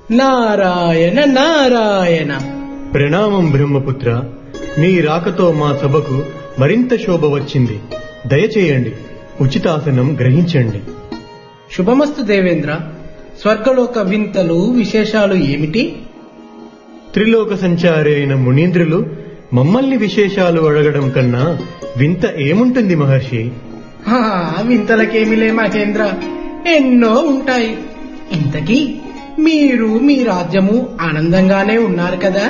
నారాయణ నారాయణ. ప్రణామం బ్రహ్మపుత్ర. మీ రాకతో మా సభకు మరింత శోభ వచ్చింది. దయచేయండి, ఉచితాసనం గ్రహించండి. శుభమస్తు దేవేంద్ర. స్వర్గలోక వింతలు విశేషాలు ఏమిటి? త్రిలోక సంచారి అయిన మునీంద్రులు మమ్మల్ని విశేషాలు అడగడం కన్నా వింత ఏముంటుంది మహర్షి? వింతలకేమిలే మహేంద్ర, ఎన్నో ఉంటాయి. ఇంతకీ మీరు మీ రాజ్యము ఆనందంగానే ఉన్నారు కదా?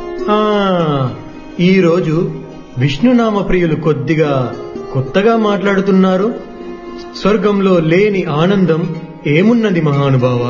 ఈరోజు విష్ణునామ ప్రియులు కొద్దిగా కొత్తగా మాట్లాడుతున్నారు. స్వర్గంలో లేని ఆనందం ఏమున్నది మహానుభావ?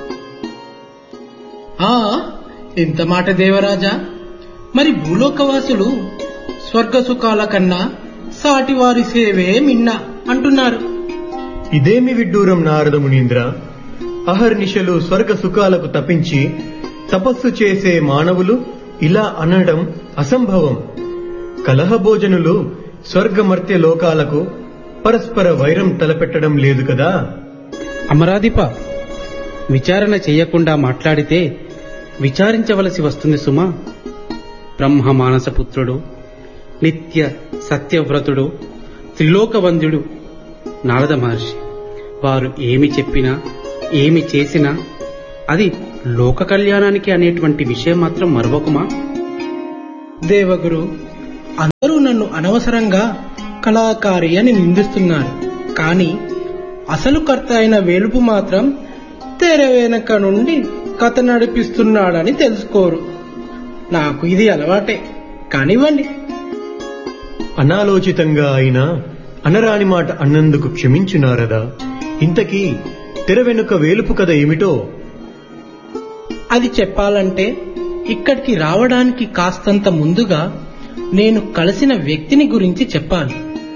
ఇంత మాట దేవరాజా. మరి భూలోకవాసులు స్వర్గ సుఖాల కన్నా సాటివారి సేవే మిన్న అంటున్నారు. ఇదేమి విడ్డూరం నారద మునీంద్ర. అహర్నిశలు స్వర్గ సుఖాలకు తపించి తపస్సు చేసే మానవులు ఇలా అనడం అసంభవం. కలహభోజనులు స్వర్గమర్త్య లోకాలకు పరస్పర వైరం తలపెట్టడం లేదు కదా? అమరాధిప, విచారణ చెయ్యకుండా మాట్లాడితే విచారించవలసి వస్తుంది సుమా. బ్రహ్మ మానసపుత్రుడు, నిత్య సత్యవ్రతుడు, త్రిలోకవంద్యుడు నారద మహర్షి. వారు ఏమి చెప్పినా ఏమి చేసినా అది లోక కళ్యాణానికి అనేటువంటి విషయం మాత్రం మరవకుమా? దేవగురు, అందరూ నన్ను అనవసరంగా కళాకారి అని నిందిస్తున్నారు. కాని అసలు కర్త అయిన వేలుపు మాత్రం తెర వెనక నుండి కథ నడిపిస్తున్నాడని తెలుసుకోరు. నాకు ఇది అలవాటే. కానివ్వండి. అనాలోచితంగా అయినా అనరాని మాట అన్నందుకు క్షమించు నారదా. ఇంతకీ తెర వెనుక వేలుపు కథ ఏమిటో? అది చెప్పాలంటే ఇక్కడికి రావడానికి కాస్తంత ముందుగా నేను కలిసిన వ్యక్తిని గురించి చెప్పాలి.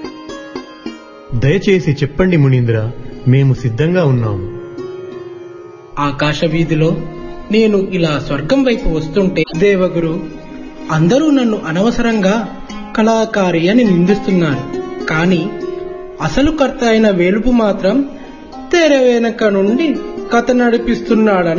దయచేసి చెప్పండి మునీంద్ర, మేము సిద్ధంగా ఉన్నాము. ఆకాశ వీధిలో నేను ఇలా స్వర్గం వైపు వస్తుంటే దేవగురు, అందరూ నన్ను అనవసరంగా కళాకారి అని నిందిస్తున్నారు. కాని అసలు కర్త అయిన వేలుపు మాత్రం తెర వెనక నుండి కథ నడిపిస్తున్నాడని